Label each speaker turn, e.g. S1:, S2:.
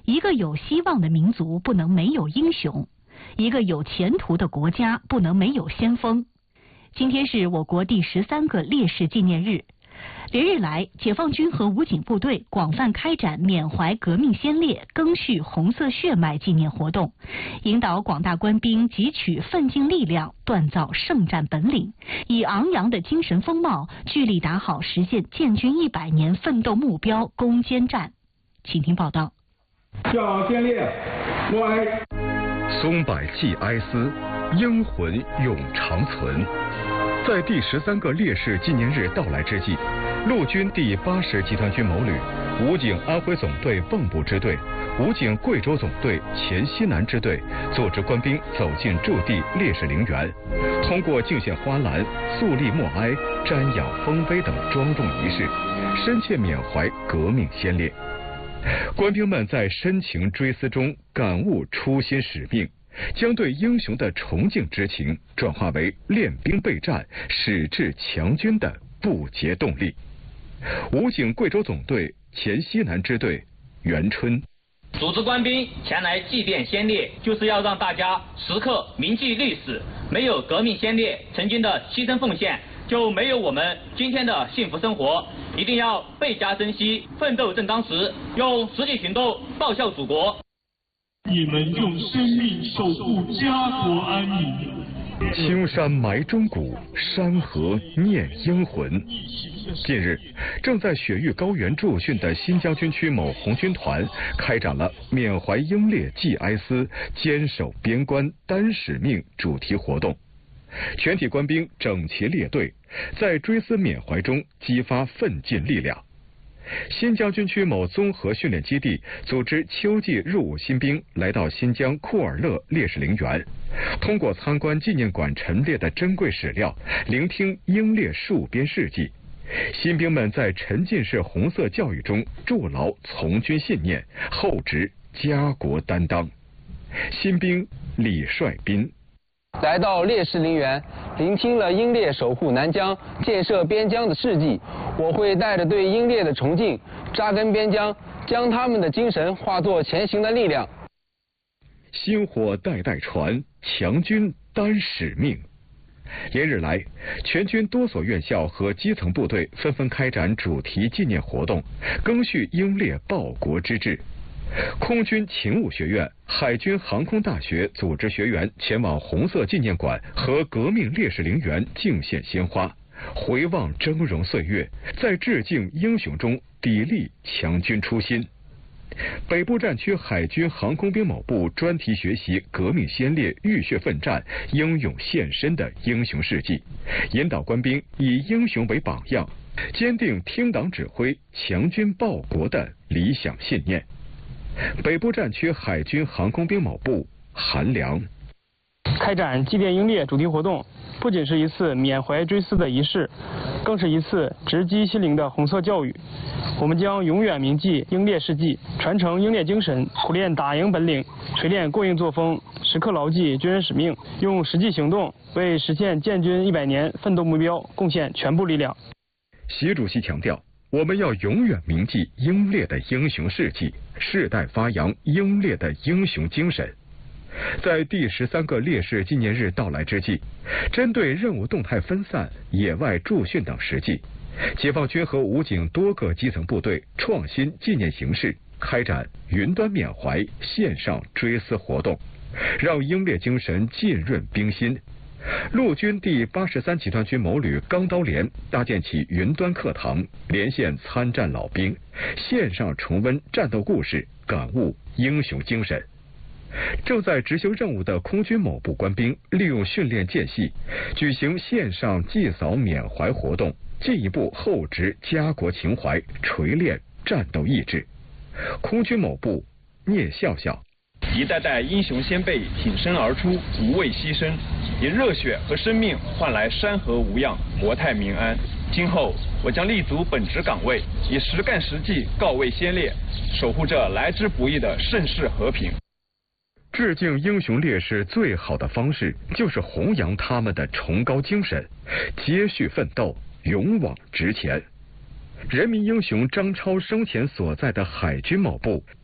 S1: 一个有希望的民族不能没有英雄，一个有前途的国家不能没有先锋。今天是我国第13个烈士纪念日，连日来，解放军和武警部队广泛开展缅怀革命先烈、赓续红色血脉纪念活动，引导广大官兵汲取奋进力量，锻造圣战本领，以昂扬的精神风貌，聚力打好实现建军100年奋斗目标攻坚战。请听报道。
S2: 向先烈默哀。
S3: 松柏祭哀思，英魂永长存。在第13个烈士纪念日到来之际，陆军第80集团军某旅、武警安徽总队蚌埠支队、武警贵州总队黔西南支队组织官兵走进驻地烈士陵园，通过敬献花篮、肃立默哀、瞻仰丰碑等庄重仪式，深切缅怀革命先烈。官兵们在深情追思中感悟初心使命，将对英雄的崇敬之情转化为练兵备战、矢志强军的不竭动力。武警贵州总队黔西南支队袁春，
S4: 组织官兵前来祭奠先烈，就是要让大家时刻铭记历史，没有革命先烈曾经的牺牲奉献，就没有我们今天的幸福生活。一定要倍加珍惜，奋斗正当时，用实际行动报效祖国。
S5: 你们用生命守护家国安宁。
S3: 青山埋忠骨，山河念英魂。近日，正在雪域高原驻训的新疆军区某红军团开展了缅怀英烈祭哀思、坚守边关担使命主题活动。全体官兵整齐列队，在追思缅怀中激发奋进力量。新疆军区某综合训练基地组织秋季入伍新兵来到新疆库尔勒烈士陵园，通过参观纪念馆陈列的珍贵史料，聆听英烈戍边事迹。新兵们在沉浸式红色教育中筑牢从军信念，厚植家国担当。新兵李帅斌
S6: 来到烈士陵园，聆听了英烈守护南疆、建设边疆的事迹。我会带着对英烈的崇敬，扎根边疆，将他们的精神化作前行的力量。
S3: 薪火代代传，强军担使命。连日来，全军多所院校和基层部队纷纷开展主题纪念活动，赓续英烈报国之志。空军勤务学院、海军航空大学组织学员前往红色纪念馆和革命烈士陵园敬献鲜花，回望峥嵘岁月，在致敬英雄中砥砺强军初心。北部战区海军航空兵某部专题学习革命先烈浴血奋战、英勇献身的英雄事迹，引导官兵以英雄为榜样，坚定听党指挥、强军报国的理想信念。北部战区海军航空兵某部韩良，
S7: 开展祭奠英烈主题活动，不仅是一次缅怀追思的仪式，更是一次直击心灵的红色教育。我们将永远铭记英烈事迹，传承英烈精神，苦练打赢本领，锤炼过硬作风，时刻牢记军人使命，用实际行动为实现建军100年奋斗目标贡献全部力量。
S3: 习主席强调，我们要永远铭记英烈的英雄事迹，世代发扬英烈的英雄精神。在第13个烈士纪念日到来之际，针对任务动态分散、野外驻训等实际，解放军和武警多个基层部队创新纪念形式，开展云端缅怀、线上追思活动，让英烈精神浸润兵心。陆军第83集团军某旅钢刀连搭建起云端课堂，连线参战老兵，线上重温战斗故事，感悟英雄精神。正在执行任务的空军某部官兵利用训练间隙，举行线上祭扫缅怀活动，进一步厚植家国情怀，锤炼战斗意志。空军某部聂笑笑，
S8: 一代代英雄先辈挺身而出，无畏牺牲，以热血和生命换来山河无恙、国泰民安。今后我将立足本职岗位，以实干实际告慰先烈，守护着来之不易的盛世和平。
S3: 致敬英雄烈士最好的方式，就是弘扬他们的崇高精神，接续奋斗，勇往直前。人民英雄张超生前所在的海军某部